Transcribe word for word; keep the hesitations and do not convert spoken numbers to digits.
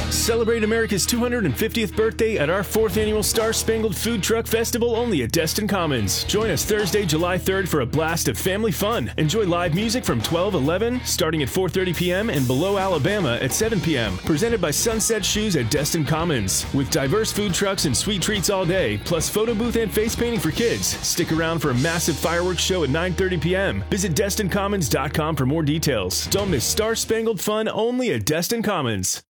Celebrate America's two hundred fiftieth birthday at our fourth annual Star Spangled Food Truck Festival only at Destin Commons. Join us Thursday, July third for a blast of family fun. Enjoy live music from twelve eleven, starting at four thirty p.m. and Below Alabama at seven p.m. Presented by Sunset Shoes at Destin Commons. With diverse food trucks and sweet treats all day, plus photo booth and face painting for kids. Stick around for a massive fireworks show at nine thirty p.m. Visit Destin Commons dot com for more details. Don't miss Star Spangled Fun only at Destin Commons.